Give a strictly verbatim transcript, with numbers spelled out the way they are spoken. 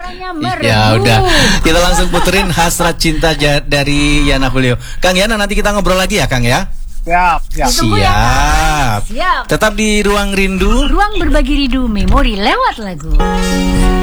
Suaranya merdu. Ya udah, kita langsung puterin Hasrat Cinta ja- dari Yana Julio. Kang Yana, nanti kita ngobrol lagi ya Kang ya. Siap, siap. Ditunggu ya, Kang. Siap. Siap. Tetap di Ruang Rindu. Ruang berbagi rindu memori lewat lagu.